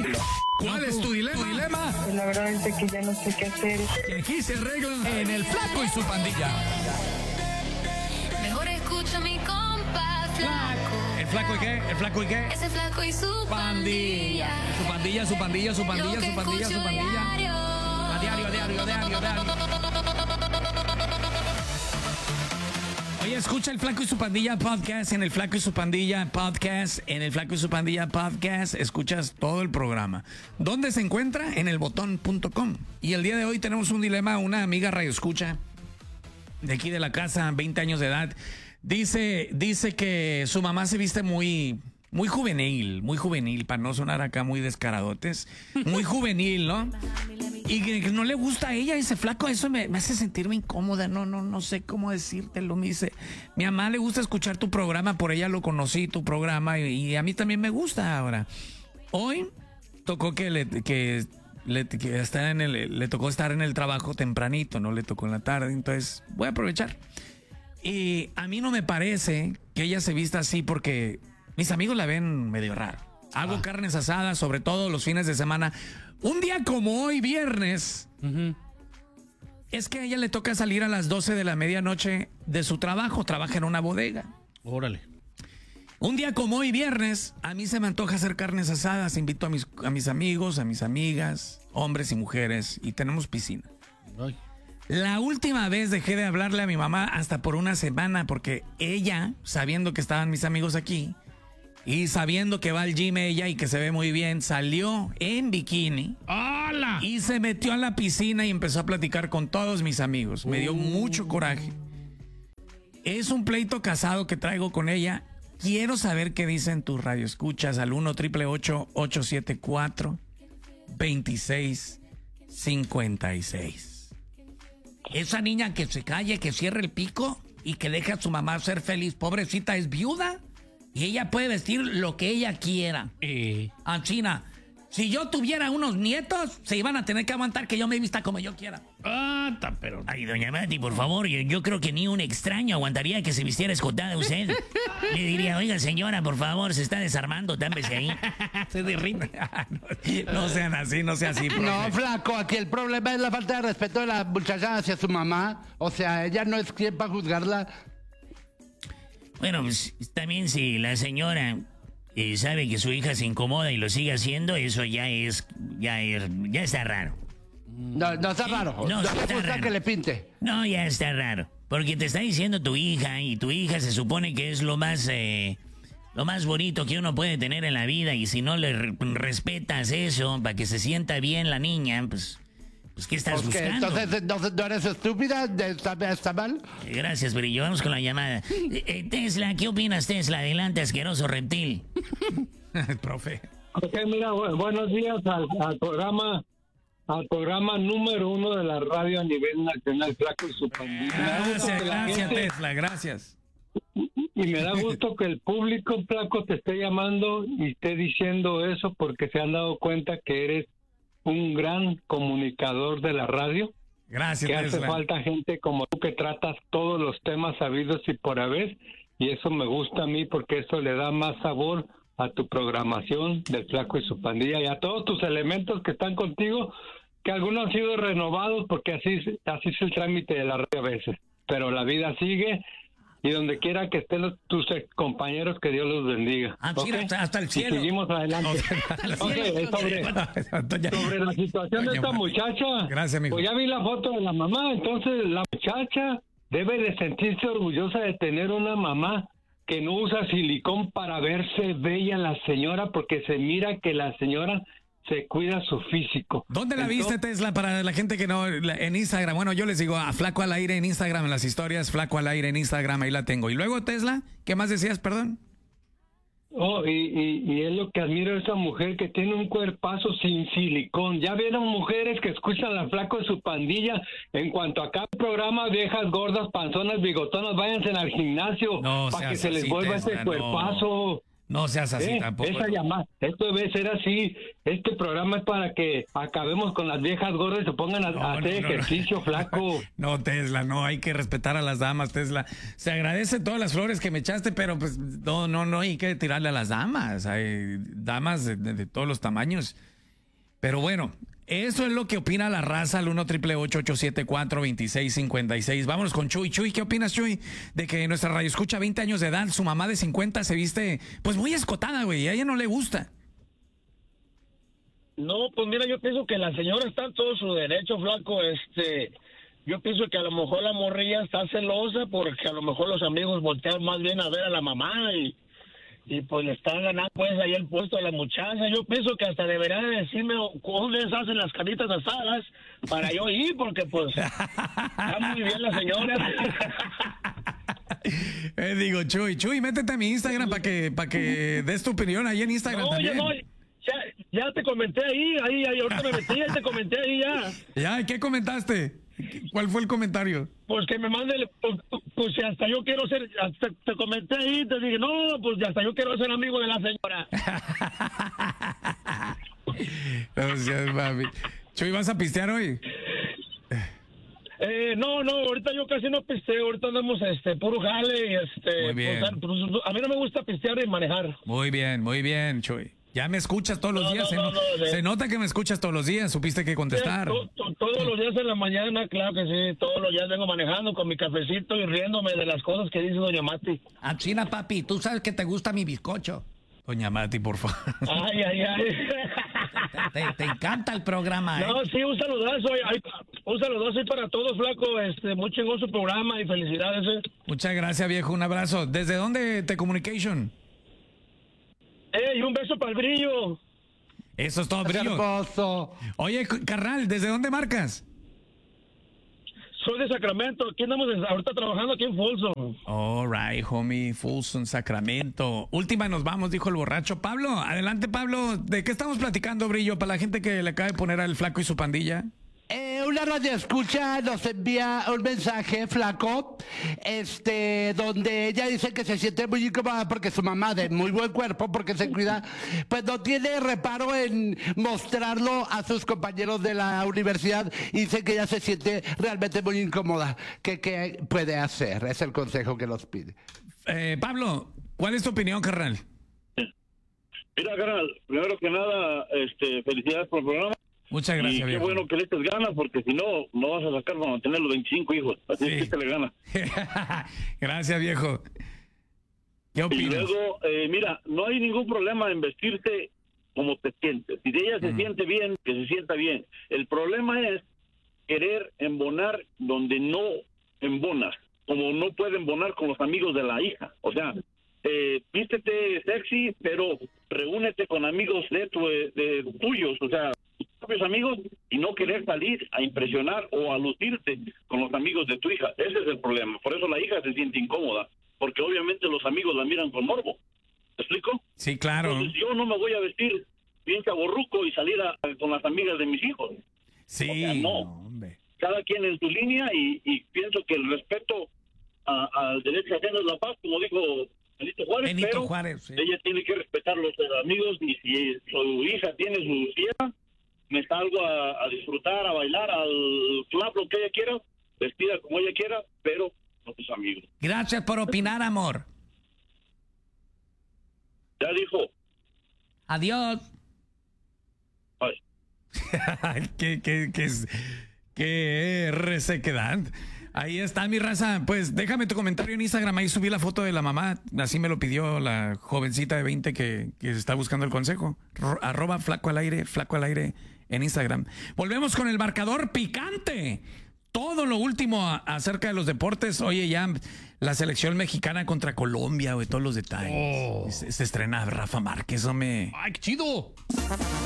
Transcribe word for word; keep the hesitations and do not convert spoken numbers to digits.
¿Cuál es tu dilema? ¿Tu dilema? Pues la verdad es que ya no sé qué hacer. Que aquí se arregla en El Flaco y su pandilla. Mejor escucha mi compa Flaco. ¿El Flaco y qué? ¿El Flaco y qué? Ese Flaco y su Pandilla. pandilla. Su pandilla, su pandilla, su pandilla, Lo que su pandilla, su escucho pandilla. diario. A diario, a diario, a diario, a diario. Oye, escucha El Flaco y su pandilla podcast en El Flaco y su pandilla podcast, en El Flaco y su pandilla podcast, escuchas todo el programa. ¿Dónde se encuentra? En el botón punto com. Y el día de hoy tenemos un dilema, una amiga radio escucha de aquí de la casa, veinte años de edad, dice, dice que su mamá se viste muy, muy juvenil, muy juvenil, para no sonar acá muy descaradotes, muy juvenil, ¿no? Y que no le gusta a ella ese Flaco, eso me, me hace sentirme incómoda, no, no, no sé cómo decírtelo. Me dice, mi mamá le gusta escuchar tu programa, por ella lo conocí, tu programa, y, y a mí también me gusta ahora. Hoy tocó que le, que, le, que está en el, le tocó estar en el trabajo tempranito, no le tocó en la tarde, entonces voy a aprovechar. Y a mí no me parece que ella se vista así porque mis amigos la ven medio raro. Hago ah. carnes asadas, sobre todo los fines de semana. Un día como hoy, viernes, uh-huh. es que a ella le toca salir a las doce de la medianoche de su trabajo. Trabaja en una bodega. Órale. Un día como hoy, viernes, a mí se me antoja hacer carnes asadas. Invito a mis, a mis amigos, a mis amigas, hombres y mujeres, y tenemos piscina. Ay. La última vez dejé de hablarle a mi mamá hasta por una semana porque ella, sabiendo que estaban mis amigos aquí, y sabiendo que va al gym ella y que se ve muy bien, salió en bikini. ¡Hala! Y se metió a la piscina y empezó a platicar con todos mis amigos. Me dio uh. mucho coraje. Es un pleito casado que traigo con ella. Quiero saber qué dicen tus radioescuchas al uno, triple ocho, ocho siete cuatro, veintiséis cincuenta y seis. Esa niña que se calle, que cierre el pico y que deje a su mamá ser feliz. Pobrecita, es viuda. Y ella puede vestir lo que ella quiera. Eh. Ancina, si yo tuviera unos nietos, se iban a tener que aguantar que yo me vista como yo quiera. Ah, ta, pero... Ay, doña Mati, por favor, yo, yo creo que ni un extraño aguantaría que se vistiera escotada usted. Le diría, oiga, señora, por favor, se está desarmando, támbese ahí. Se derrite. no, no sean así, no sea así, profe. No, Flaco, aquí el problema es la falta de respeto de la muchacha hacia su mamá. O sea, ella no es quien para juzgarla. Bueno, pues también si la señora eh, sabe que su hija se incomoda y lo sigue haciendo, eso ya es, ya es, ya está raro. No, no está raro. No, no está gusta raro. que le pinte. No, ya está raro. Porque te está diciendo tu hija y tu hija se supone que es lo más, eh, lo más bonito que uno puede tener en la vida y si no le re- respetas eso para que se sienta bien la niña, pues... Pues, ¿qué estás Porque, buscando? entonces, ¿no, no eres estúpida? ¿Está, está mal? Gracias, Brillo. Vamos con la llamada. Eh, eh, Tesla, ¿qué opinas, Tesla? Adelante, asqueroso reptil. Profe. Ok, mira, bu- buenos días al, al programa al programa número uno de la radio a nivel nacional, Flaco y su pandilla. Gracias, gracias, gente, Tesla, gracias. y me da gusto que el público, Flaco, te esté llamando y esté diciendo eso porque se han dado cuenta que eres un gran comunicador de la radio. Gracias, que Tesla. hace falta gente como tú que tratas todos los temas sabidos y por haber, y eso me gusta a mí porque eso le da más sabor a tu programación del Flaco y su pandilla y a todos tus elementos que están contigo, que algunos han sido renovados porque así, así es el trámite de la radio a veces, pero la vida sigue y donde quiera que estén los, tus compañeros, que Dios los bendiga. Ah, ¿Okay? hasta, hasta el cielo. Y seguimos adelante. Okay, sobre, sobre la situación de esta muchacha. Gracias, amigo. Pues ya vi la foto de la mamá, entonces la muchacha debe de sentirse orgullosa de tener una mamá que no usa silicón para verse bella la señora, porque se mira que la señora se cuida su físico. ¿Dónde la Entonces, viste, Tesla? Para la gente que no, la- en Instagram. Bueno, yo les digo a Flaco al Aire en Instagram, en las historias, Flaco al Aire en Instagram, ahí la tengo. Y luego, Tesla, ¿qué más decías, perdón? Oh, y, y, y es lo que admiro de esa mujer que tiene un cuerpazo sin silicón. Ya vieron mujeres que escuchan al Flaco de su pandilla. En cuanto a cada programa, viejas, gordas, panzonas, bigotonas, váyanse al gimnasio No para que seas se les así, vuelva Tesla, ese no. cuerpazo. No seas así Eh, tampoco. Esa llamada, esto debe ser así. Este programa es para que acabemos con las viejas gordas y se pongan a, No, a hacer no, no, no. ejercicio, Flaco. No, Tesla, no, hay que respetar a las damas, Tesla. Se agradece todas las flores que me echaste, pero pues no, no, no hay que tirarle a las damas. Hay damas de, de- de todos los tamaños Pero bueno, eso es lo que opina la raza al uno triple ocho ocho siete cuatro dos seis cinco seis. Vámonos con Chuy. Chuy, ¿qué opinas, Chuy? De que nuestra radio escucha veinte años de edad, su mamá de cincuenta se viste pues muy escotada, güey, y a ella no le gusta. No, pues mira, yo pienso que la señora está en todo su derecho, flaco. Este, yo pienso que a lo mejor la morrilla está celosa porque a lo mejor los amigos voltean más bien a ver a la mamá y, y pues le están ganando pues ahí el puesto a la muchacha. Yo pienso que hasta debería de decirme dónde se hacen las carnitas asadas para yo ir, porque pues está muy bien la señora. Eh, digo, Chuy, Chuy, métete a mi Instagram para que, para que des tu opinión ahí en Instagram No, también. ya no, ya, ya te comenté ahí, ahí, ahí, ahorita me metí, ya te comenté ahí ya. Ya, ¿qué comentaste? ¿Cuál fue el comentario? Pues que me mande, el- pues, pues si hasta yo quiero ser, hasta te comenté ahí, te dije, no, pues hasta yo quiero ser amigo de la señora. No seas mami. Chuy, ¿vas a pistear hoy? Eh, no, no, ahorita yo casi no pisteo, ahorita andamos este, puro jale y este, Muy bien. pues, pues, a mí no me gusta pistear y manejar. Muy bien, muy bien, Chuy. Ya me escuchas todos los No, días. no, se, no, no- no, de- se nota que me escuchas todos los días. Supiste que contestar. To- to- todos los días en la mañana, claro que sí, todos los días vengo manejando con mi cafecito y riéndome de las cosas que dice doña Mati. Ah, China, papi, tú sabes que te gusta mi bizcocho. Doña Mati, por favor. Ay, ay, ay. Te, te encanta el programa, ¿eh? No, sí, un saludazo, ay, ay, un saludazo ahí para todos, flaco, este, muy chingón su programa y felicidades, eh. Muchas gracias, viejo. Un abrazo. ¿Desde dónde te communication? Eh, y un beso para el brillo. Eso es todo, Es brillo. hermoso. Oye, c- carnal, ¿desde dónde marcas? Soy de Sacramento, aquí andamos en- ahorita trabajando aquí en Folsom. All right, homie. Folsom, Sacramento. Última nos vamos, dijo el borracho. Pablo, adelante, Pablo. ¿De qué estamos platicando, Brillo? Para la gente que le acaba de poner al Flaco y su pandilla. Eh, una radio escucha nos envía un mensaje, Flaco, este, donde ella dice que se siente muy incómoda porque su mamá, de muy buen cuerpo, porque se cuida, pues no tiene reparo en mostrarlo a sus compañeros de la universidad y dice que ella se siente realmente muy incómoda. ¿Qué, qué puede hacer? Es el consejo que nos pide. Eh, Pablo, ¿cuál es tu opinión, carnal? Mira, carnal, primero que nada, este, felicidades por el programa. Muchas Y gracias, qué viejo. bueno que le estés ganas, porque si no, no vas a sacar para mantener los veinticinco hijos. Así Sí. es que te le ganas. Gracias, viejo. ¿Qué Y opinas? luego, eh, mira, no hay ningún problema en vestirte como te sientes. Si ella se Ujú. siente bien, que se sienta bien. El problema es querer embonar donde no embonas, como no puede embonar con los amigos de la hija. O sea, eh, vístete sexy, pero reúnete con amigos de, tu, de tuyos, o sea, tus propios amigos, y no querer salir a impresionar o a lucirte con los amigos de tu hija. Ese es el problema. Por eso la hija se siente incómoda, porque obviamente los amigos la miran con morbo. ¿Me explico? Sí, claro. Entonces yo no me voy a vestir bien chaborruco y salir a- con las amigas de mis hijos. Sí. O sea, no. hombre. Cada quien en su línea, y, y pienso que el respeto a- al derecho ajeno es la paz, como dijo Benito Juárez, Benito pero Juárez, sí. ella tiene que respetar los amigos, y si su hija tiene su fiesta, me salgo a, a disfrutar, a bailar, al club, lo que ella quiera, vestida como ella quiera, pero con sus amigos. Gracias por opinar, amor. Ya dijo, Adiós. ay, qué, qué, qué, qué resequedad. Ahí está mi raza. Pues déjame tu comentario en Instagram. Ahí subí la foto de la mamá. Así me lo pidió la jovencita de veinte que, que está buscando el consejo. Ro- arroba flaco al aire, flaco al aire en Instagram. Volvemos con el marcador picante. Todo lo último a- acerca de los deportes. Oye, ya la selección mexicana contra Colombia, güey, todos los detalles. Oh. Se, se estrena Rafa Márquez, hombre. ¡Ay, qué chido!